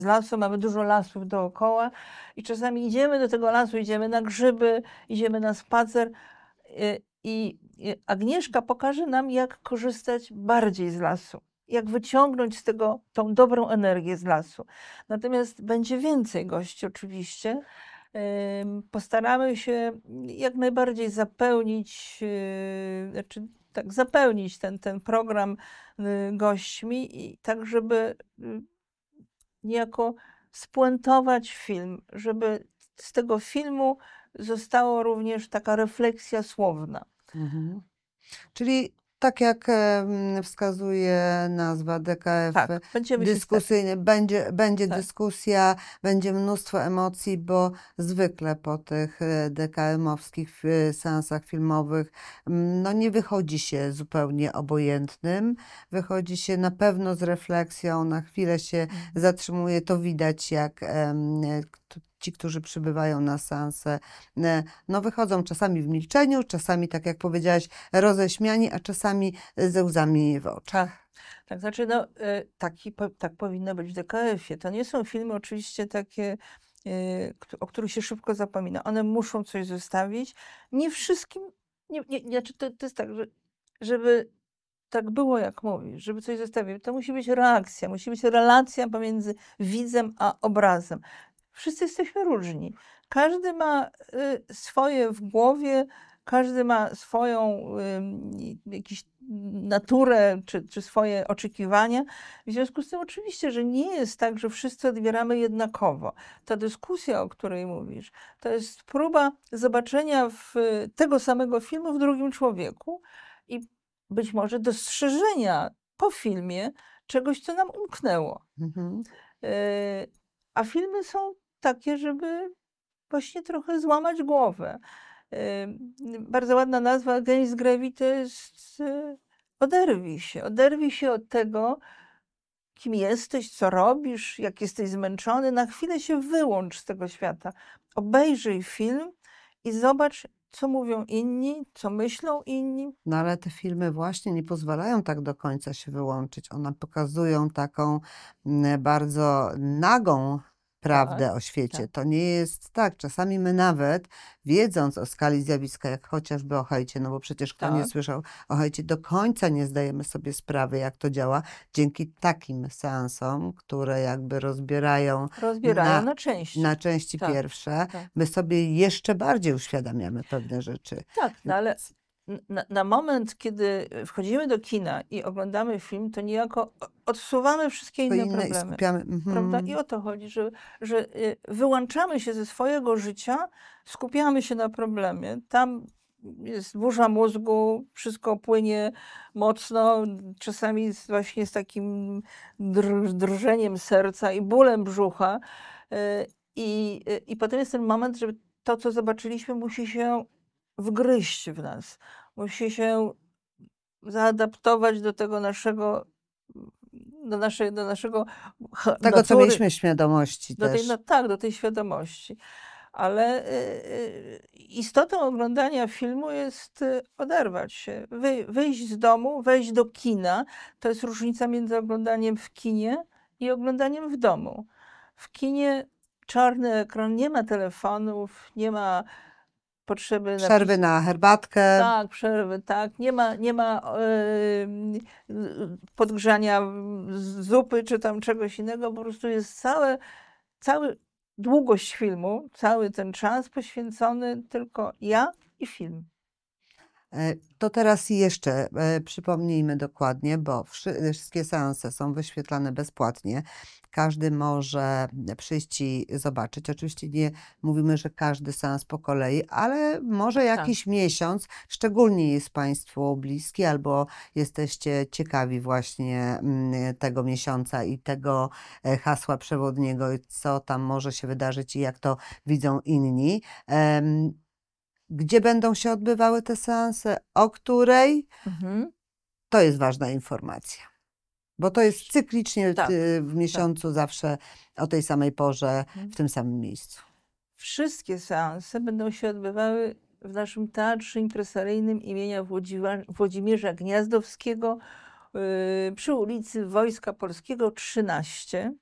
z lasu, mamy dużo lasów dookoła i czasami idziemy do tego lasu, idziemy na grzyby, idziemy na spacer i Agnieszka pokaże nam, jak korzystać bardziej z lasu, jak wyciągnąć z tego tą dobrą energię z lasu. Natomiast będzie więcej gości oczywiście. Postaramy się jak najbardziej zapełnić, znaczy tak, zapełnić ten program gośćmi i tak, żeby niejako spuentować film, żeby z tego filmu została również taka refleksja słowna. Mhm. Czyli tak jak wskazuje nazwa DKF Tak, będziemy się starać. dyskusyjny, będzie Tak. dyskusja, będzie mnóstwo emocji, bo zwykle po tych DKM-owskich seansach filmowych no nie wychodzi się zupełnie obojętnym, wychodzi się na pewno z refleksją, na chwilę się zatrzymuje, to widać jak ci, którzy przybywają na seanse, no wychodzą czasami w milczeniu, czasami, tak jak powiedziałaś, roześmiani, a czasami ze łzami w oczach. Tak, tak, znaczy no, tak powinno być w DKF-ie. To nie są filmy oczywiście takie, o których się szybko zapomina. One muszą coś zostawić. Nie wszystkim, znaczy to jest tak, że żeby tak było, jak mówisz, żeby coś zostawić, to musi być reakcja, musi być relacja pomiędzy widzem a obrazem. Wszyscy jesteśmy różni. Każdy ma swoje w głowie, każdy ma swoją jakąś naturę czy swoje oczekiwania. W związku z tym oczywiście, że nie jest tak, że wszyscy odbieramy jednakowo. Ta dyskusja, o której mówisz, to jest próba zobaczenia tego samego filmu w drugim człowieku i być może dostrzeżenia po filmie czegoś, co nam umknęło. Mhm. A filmy są takie, żeby właśnie trochę złamać głowę. Bardzo ładna nazwa Against Gravity to jest oderwij się od tego, kim jesteś, co robisz, jak jesteś zmęczony. Na chwilę się wyłącz z tego świata. Obejrzyj film i zobacz, co mówią inni, co myślą inni. No ale te filmy właśnie nie pozwalają tak do końca się wyłączyć. One pokazują taką bardzo nagą prawdę Tak, o świecie. tak. To nie jest tak. Czasami my nawet, wiedząc o skali zjawiska, jak chociażby o hejcie, no bo przecież kto nie Tak. słyszał o hejcie, do końca nie zdajemy sobie sprawy, jak to działa. Dzięki takim seansom, które jakby rozbierają Rozbierają na części. na części Tak, pierwsze, tak. my sobie jeszcze bardziej uświadamiamy pewne rzeczy. Tak, no ale na moment, kiedy wchodzimy do kina i oglądamy film, to niejako odsuwamy wszystkie To inne inne i problemy. skupiamy. Prawda? I o to chodzi, że wyłączamy się ze swojego życia, skupiamy się na problemie. Tam jest burza mózgu, wszystko płynie mocno, czasami właśnie z takim drżeniem serca i bólem brzucha. I potem jest ten moment, że to, co zobaczyliśmy, musi się wgryźć w nas. Musi się zaadaptować do tego naszego, do naszego Tego, co natury, mieliśmy świadomości do tej, też. no tak, do tej świadomości. Ale istotą oglądania filmu jest oderwać się, wyjść z domu, wejść do kina. To jest różnica między oglądaniem w kinie i oglądaniem w domu. W kinie czarny ekran, nie ma telefonów, nie ma potrzeby Przerwy na herbatkę. tak, przerwy, tak. Nie ma podgrzania zupy czy tam czegoś innego. Po prostu jest cały długość filmu, cały ten czas poświęcony tylko ja i film. To teraz jeszcze przypomnijmy dokładnie, bo wszystkie seanse są wyświetlane bezpłatnie. Każdy może przyjść i zobaczyć. Oczywiście nie mówimy, że każdy seans po kolei, ale może jakiś miesiąc, szczególnie jest Państwu bliski albo jesteście ciekawi właśnie tego miesiąca i tego hasła przewodniego, co tam może się wydarzyć i jak to widzą inni. Gdzie będą się odbywały te seanse, o której, to jest ważna informacja. Bo to jest cyklicznie Tak, w miesiącu zawsze o tej samej porze, w tym samym miejscu. Wszystkie seanse będą się odbywały w naszym Teatrze Impresaryjnym imienia Włodzimierza Gniazdowskiego przy ulicy Wojska Polskiego 13.